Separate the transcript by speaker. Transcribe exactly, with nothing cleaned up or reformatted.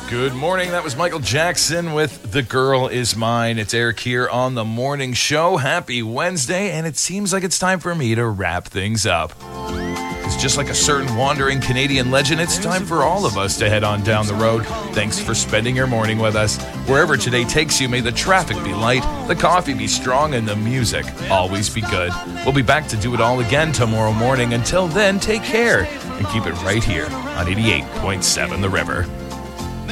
Speaker 1: Good morning. That was Michael Jackson with The Girl Is Mine. It's Eric here on the morning show. Happy Wednesday, and it seems like it's time for me to wrap things up. It's just like a certain wandering Canadian legend, it's time for all of us to head on down the road. Thanks for spending your morning with us. Wherever today takes you, may the traffic be light, the coffee be strong, and the music always be good. We'll be back to do it all again tomorrow morning. Until then, take care and keep it right here on eighty-eight point seven The River.